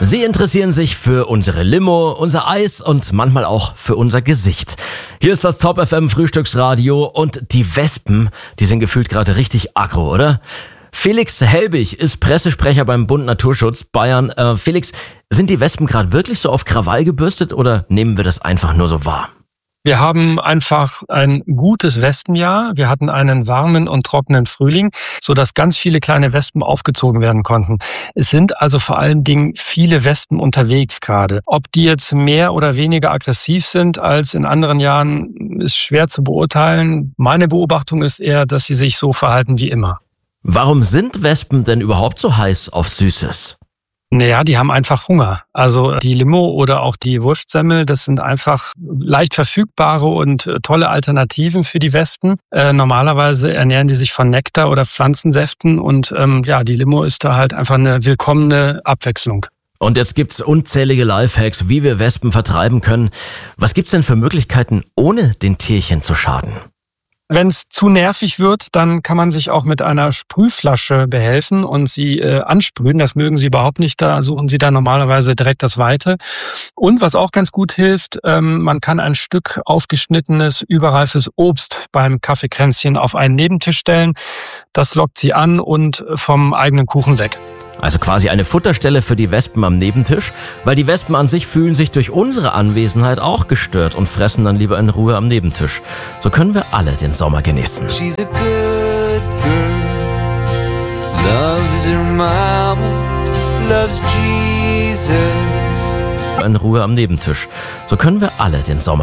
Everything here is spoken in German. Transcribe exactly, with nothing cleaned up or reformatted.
Sie interessieren sich für unsere Limo, unser Eis und manchmal auch für unser Gesicht. Hier ist das Top F M Frühstücksradio und die Wespen, die sind gefühlt gerade richtig aggro, oder? Felix Helbig ist Pressesprecher beim Bund Naturschutz Bayern. Äh, Felix, sind die Wespen gerade wirklich so auf Krawall gebürstet oder nehmen wir das einfach nur so wahr? Wir haben einfach ein gutes Wespenjahr. Wir hatten einen warmen und trockenen Frühling, sodass ganz viele kleine Wespen aufgezogen werden konnten. Es sind also vor allen Dingen viele Wespen unterwegs gerade. Ob die jetzt mehr oder weniger aggressiv sind als in anderen Jahren, ist schwer zu beurteilen. Meine Beobachtung ist eher, dass sie sich so verhalten wie immer. Warum sind Wespen denn überhaupt so heiß auf Süßes? Naja, die haben einfach Hunger. Also die Limo oder auch die Wurstsemmel, das sind einfach leicht verfügbare und tolle Alternativen für die Wespen. Äh, normalerweise ernähren die sich von Nektar oder Pflanzensäften und ähm, ja, die Limo ist da halt einfach eine willkommene Abwechslung. Und jetzt gibt's unzählige Lifehacks, wie wir Wespen vertreiben können. Was gibt's denn für Möglichkeiten, ohne den Tierchen zu schaden? Wenn es zu nervig wird, dann kann man sich auch mit einer Sprühflasche behelfen und sie äh, ansprühen. Das mögen sie überhaupt nicht, da suchen sie dann normalerweise direkt das Weite. Und was auch ganz gut hilft, ähm, man kann ein Stück aufgeschnittenes, überreifes Obst beim Kaffeekränzchen auf einen Nebentisch stellen. Das lockt sie an und vom eigenen Kuchen weg. Also quasi eine Futterstelle für die Wespen am Nebentisch, weil die Wespen an sich fühlen sich durch unsere Anwesenheit auch gestört und fressen dann lieber in Ruhe am Nebentisch. So können wir alle den Sommer genießen. She's a good girl, loves her mama, loves Jesus. In Ruhe am Nebentisch. So können wir alle den Sommer